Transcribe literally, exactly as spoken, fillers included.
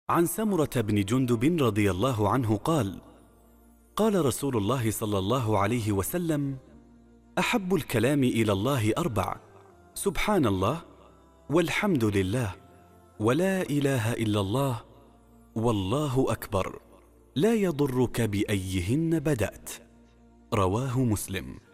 عن سمرة بن جندب رضي الله عنه قال: قال رسول الله صلى الله عليه وسلم: أحب الكلام إلى الله أربع: سبحان الله، والحمد لله، ولا إله إلا الله، والله أكبر، لا يضرك بأيهن بدأت. رواه مسلم.